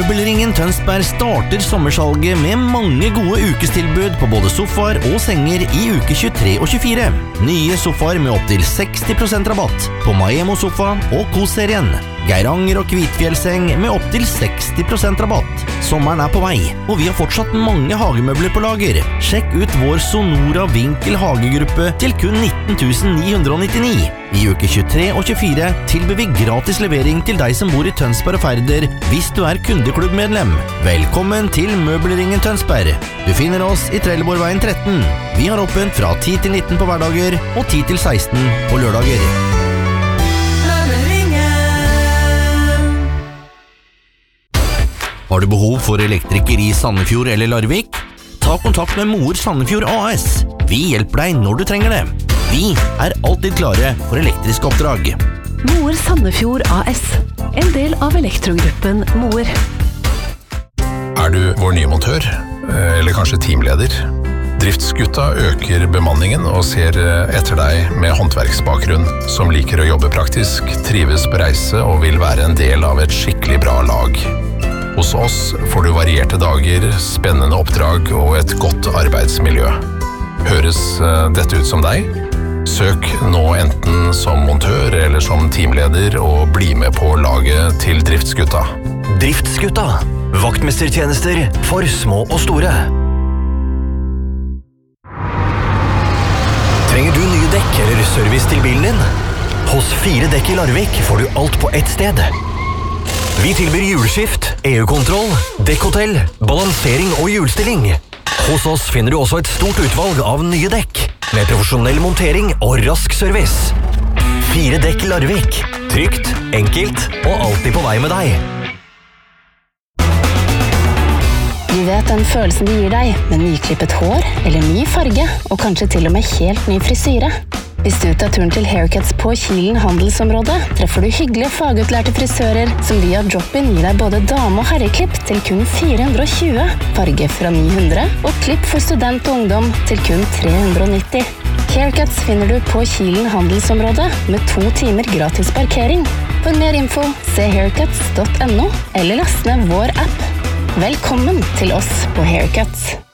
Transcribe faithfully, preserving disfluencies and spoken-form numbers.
Møbelringen Tønsberg starter sommersalget med mange gode ukestilbud på både sofaer og senger i uke tjuetre og tjuefire. Nye sofaer med opp til seksti prosent rabatt på Maemo Sofa og Kos-serien. Geiranger og Kvitfjellseng med opp til seksti prosent rabatt. Sommeren er på vei, og vi har fortsatt mange hagemøbler på lager. Sjekk ut vår Sonora Vinkel hagegruppe til kun nitten tusen ni hundre og nittini. I uke tjuetre og tjuefire tilbyr vi gratis levering til deg som bor i Tønsberg og Færder hvis du er kundeklubbmedlem. Velkommen til Møbelringen Tønsberg. Du finner oss i Trelleborgveien tretten. Vi har åpent fra ti til nitten på hverdager og ti til seksten på lørdager. Har du behov for elektriker i Sandefjord eller Larvik? Ta kontakt med Moer Sandefjord A S. Vi hjelper deg når du trenger det. Vi er alltid klare for elektriske oppdrag. Moer Sandefjord A S, en del av elektrogruppen Moer. Er du vår nye montør, eller kanskje teamleder? Driftsgutta øker bemanningen og ser etter deg med håndverksbakgrunn, som liker å jobbe praktisk, trives på reise og vil være en del av et skikkelig bra lag. Hos oss får du varierte dager, spennende oppdrag og et godt arbeidsmiljø. Høres dette ut som deg? Søk nå enten som montør eller som teamleder og bli med på laget til Driftsgutta. Driftsgutta. Vaktmestertjenester for små og store. Trenger du nye dekk eller service til bilen din? Hos Fire Dekk i Larvik får du alt på ett sted. Vi tilbyr hjulskift, E U-kontroll, dekkhotell, balansering og hjulstilling. Hos oss finner du også et stort utvalg av nye dekk, med profesjonell montering og rask service. Fire Dekk Larvik. Trygt, enkelt og alltid på vei med deg. Du vet den følelsen det gir deg med nyklippet hår eller ny farge, og kanskje til og med helt ny frisyre. Hvis du tar turen til Haircuts på Kilen handelsområde, treffer du hyggelige fagutlærte frisører som via drop-in gir deg både dame- og herreklipp til kun fire hundre og tjue, farge fra ni hundre og klipp for student og ungdom til kun tre hundre og nitti. Haircuts finner du på Kilen handelsområde med to timer gratis parkering. For mer info, se haircuts punktum no eller last ned vår app. Velkommen til oss på Haircuts.